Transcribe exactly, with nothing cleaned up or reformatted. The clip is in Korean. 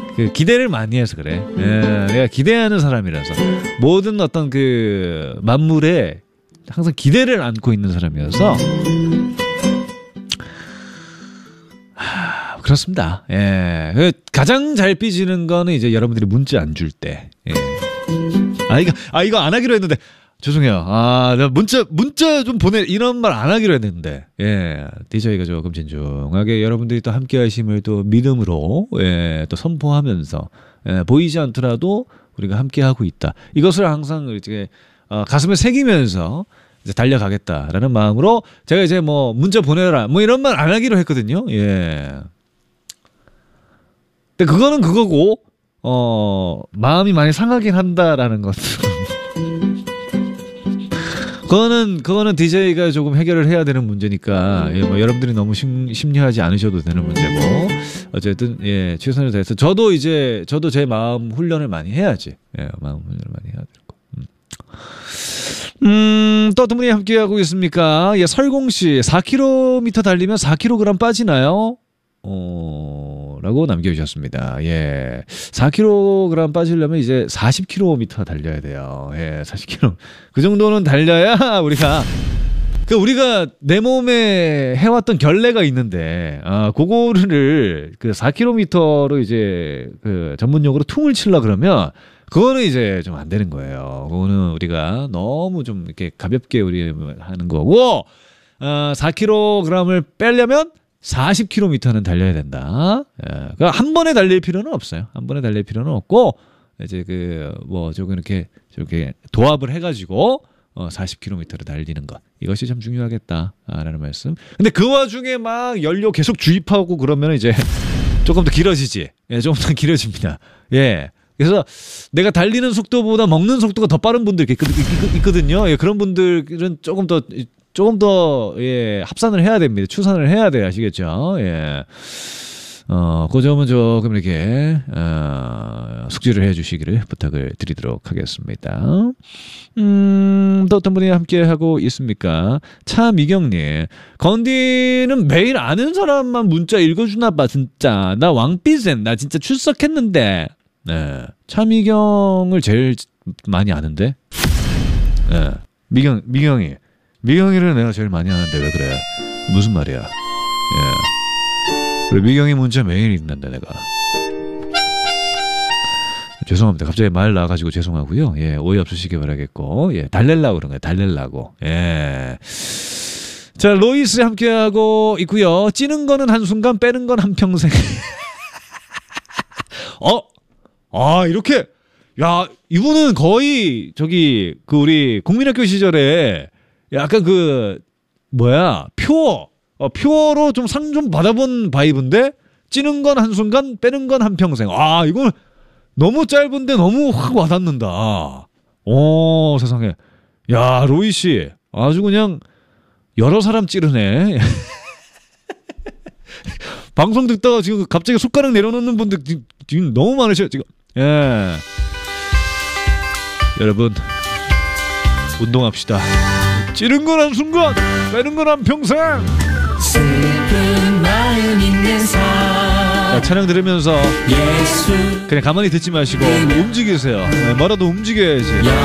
그 기대를 많이 해서 그래. 예, 내가 기대하는 사람이라서 모든 어떤 그 만물에 항상 기대를 안고 있는 사람이어서 하, 그렇습니다. 예, 그 가장 잘 삐지는 거는 이제 여러분들이 문자 안 줄 때. 예. 아 이거 아 이거 안 하기로 했는데. 죄송해요. 아, 나 문자, 문자 좀 보내, 이런 말 안 하기로 했는데, 예. 디제이가 조금 진중하게 여러분들이 또 함께 하심을 또 믿음으로, 예, 또 선포하면서, 예, 보이지 않더라도 우리가 함께 하고 있다. 이것을 항상 이제, 어, 가슴에 새기면서 이제 달려가겠다라는 마음으로 제가 이제 뭐 문자 보내라, 뭐 이런 말 안 하기로 했거든요. 예. 근데 그거는 그거고, 어, 마음이 많이 상하긴 한다라는 것도. 그거는 그거는 디제이가 조금 해결을 해야 되는 문제니까 예, 뭐 여러분들이 너무 심, 심려하지 않으셔도 되는 문제고 어쨌든 예 최선을 다해서 저도 이제 저도 제 마음 훈련을 많이 해야지 예 마음 훈련을 많이 해야 되고 음, 음 또 어떤 분이 함께 하고 있습니까? 예 설공 씨 사 킬로미터 달리면 사 킬로그램 빠지나요? 어, 라고 남겨주셨습니다. 예. 사 킬로그램 빠지려면 이제 사십 킬로미터 달려야 돼요. 예, 사십 킬로미터. 그 정도는 달려야 우리가, 그 우리가 내 몸에 해왔던 결례가 있는데, 아, 그거를 그 사 킬로미터로 이제 그 전문용어로 퉁을 치려 그러면, 그거는 이제 좀 안 되는 거예요. 그거는 우리가 너무 좀 이렇게 가볍게 우리 하는 거고, 어, 사 킬로그램을 빼려면 사십 킬로미터는 달려야 된다. 예, 한 번에 달릴 필요는 없어요. 한 번에 달릴 필요는 없고 이제 그 뭐 조금 이렇게 저렇게 도합을 해가지고 어 사십 킬로미터를 달리는 것 이것이 참 중요하겠다라는 말씀. 근데 그 와중에 막 연료 계속 주입하고 그러면 이제 조금 더 길어지지. 예, 조금 더 길어집니다. 예. 그래서 내가 달리는 속도보다 먹는 속도가 더 빠른 분들 있거든요. 예, 그런 분들은 조금 더 조금 더, 예, 합산을 해야 됩니다. 추산을 해야 돼요. 아시겠죠? 예. 어, 그 점은 조금 이렇게, 어, 숙지를 해 주시기를 부탁을 드리도록 하겠습니다. 음, 또 어떤 분이 함께 하고 있습니까? 차미경님. 건디는 매일 아는 사람만 문자 읽어주나 봐, 진짜. 나 왕삐센. 나 진짜 출석했는데. 네. 차미경을 제일 많이 아는데? 네. 미경, 미경이. 미경이를 내가 제일 많이 하는데 왜 그래? 무슨 말이야? 예. 그래 미경이 문자 매일 읽는다 내가. 죄송합니다. 갑자기 말 나와가지고 죄송하고요. 예, 오해 없으시기 바라겠고, 예, 달랠라고 그런 거예요. 달랠라고. 예. 자, 로이스 함께하고 있고요. 찌는 거는 한 순간, 빼는 건 한 평생. 어, 아 이렇게, 야 이분은 거의 저기 그 우리 국민학교 시절에. 약간 그 뭐야 퓨어 어, 퓨어로 좀 상 좀 받아본 바이브인데 찌는 건 한순간 빼는 건 한평생. 아 이건 너무 짧은데 너무 확 와닿는다. 오 세상에. 야 로이씨 아주 그냥 여러 사람 찌르네. 방송 듣다가 지금 갑자기 손가락 내려놓는 분들 지금 너무 많으셔요 지금. 예 여러분 운동합시다. 찌른 건 한 순간, 빼는 건 한 평생. 슬픈 마음 있는 사람. 찬양 들으면서 예수. 그냥 가만히 듣지 마시고 움직이세요. 뭐라도 움직여야지.